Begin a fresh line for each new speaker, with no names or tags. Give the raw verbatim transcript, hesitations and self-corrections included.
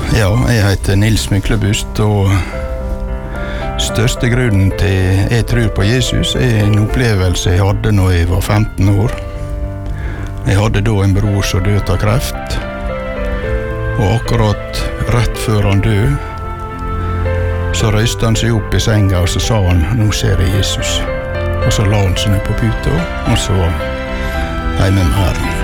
Ja, jeg heter Nils Myklebust, og største grunnen til jeg tror på Jesus er en opplevelse jeg hadde når jeg var femten år. Jeg hadde da en bror som døde av kreft, og akkurat rett før han døde, så røyste han seg opp i senga, og så sa han, nå ser jeg Jesus. Og så la han seg ned på puta, og så var han hjemme med Herren.